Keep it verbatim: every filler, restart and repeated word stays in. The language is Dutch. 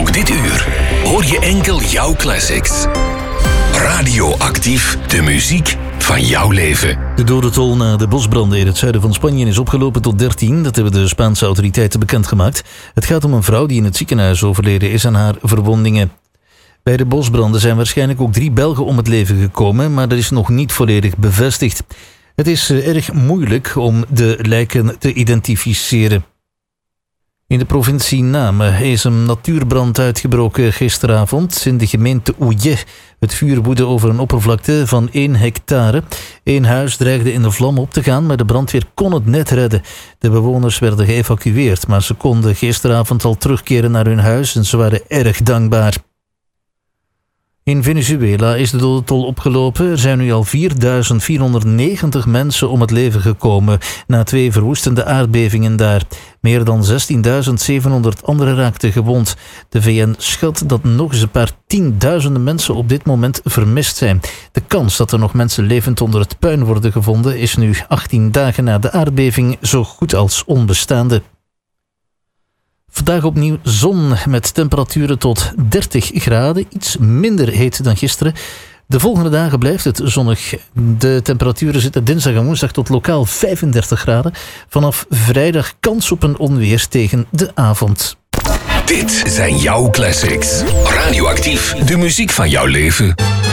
Ook dit uur hoor je enkel jouw classics. Radioactief, de muziek van jouw leven. De dodentol na de bosbranden in het zuiden van Spanje is opgelopen tot dertien. Dat hebben de Spaanse autoriteiten bekendgemaakt. Het gaat om een vrouw die in het ziekenhuis overleden is aan haar verwondingen. Bij de bosbranden zijn waarschijnlijk ook drie Belgen om het leven gekomen, maar dat is nog niet volledig bevestigd. Het is erg moeilijk om de lijken te identificeren. In de provincie Namen is een natuurbrand uitgebroken gisteravond in de gemeente Ouillet. Het vuur woedde over een oppervlakte van één hectare. Eén huis dreigde in de vlam op te gaan, maar de brandweer kon het net redden. De bewoners werden geëvacueerd, maar ze konden gisteravond al terugkeren naar hun huis en ze waren erg dankbaar. In Venezuela is de dodentol opgelopen. Er zijn nu al vierduizend vierhonderdnegentig mensen om het leven gekomen na twee verwoestende aardbevingen daar. Meer dan zestienduizend zevenhonderd anderen raakten gewond. De V N schat dat nog eens een paar tienduizenden mensen op dit moment vermist zijn. De kans dat er nog mensen levend onder het puin worden gevonden is nu achttien dagen na de aardbeving zo goed als onbestaande. Vandaag opnieuw zon met temperaturen tot dertig graden. Iets minder heet dan gisteren. De volgende dagen blijft het zonnig. De temperaturen zitten dinsdag en woensdag tot lokaal vijfendertig graden. Vanaf vrijdag kans op een onweer tegen de avond. Dit zijn jouw classics. Radioactief, de muziek van jouw leven.